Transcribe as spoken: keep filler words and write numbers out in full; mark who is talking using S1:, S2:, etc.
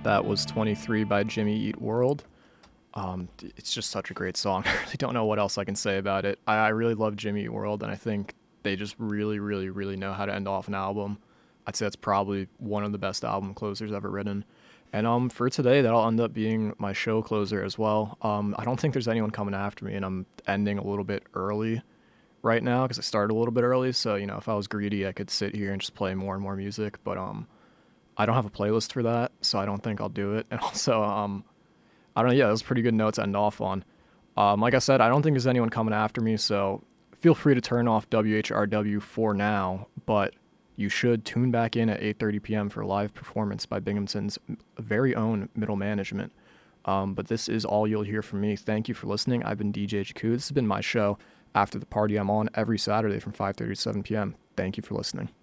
S1: That was twenty-three by Jimmy Eat World. Um, it's just such a great song. I really don't know what else I can say about it. I, I really love Jimmy Eat World, and I think they just really, really, really know how to end off an album. I'd say that's probably one of the best album closers ever written. And um, for today, that'll end up being my show closer as well. Um, I don't think there's anyone coming after me, and I'm ending a little bit early right now because I started a little bit early. So you know, if I was greedy, I could sit here and just play more and more music. But um, I don't have a playlist for that, so I don't think I'll do it. And also, um, I don't know. Yeah, that was a pretty good note to end off on. Um, like I said, I don't think there's anyone coming after me, so feel free to turn off W H R W for now. But you should tune back in at eight thirty p.m. for a live performance by Binghamton's very own Middle Management. Um, but this is all you'll hear from me. Thank you for listening. I've been D J Jakku. This has been my show. After the Party, I'm on every Saturday from five thirty to seven p.m. Thank you for listening.